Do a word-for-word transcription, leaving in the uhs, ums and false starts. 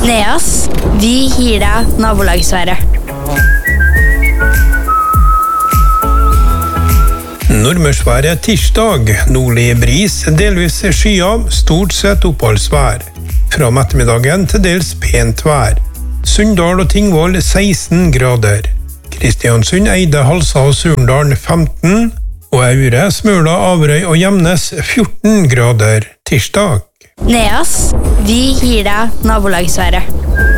Neas, vi gir deg nabolagsværet. Nordmørsværet tirsdag, nordlig bris, delvis skyet, stort sett oppholdsvær. Fra ettermiddagen til dels pent vær. Sunndal og Tingvoll seksten grader. Kristiansund, Eide, Halsa og Surndal femten, og Aure, Smøla, Averøy og Gjemnes fjorten grader tirsdag. Neas, vi gir deg nabolagsværet.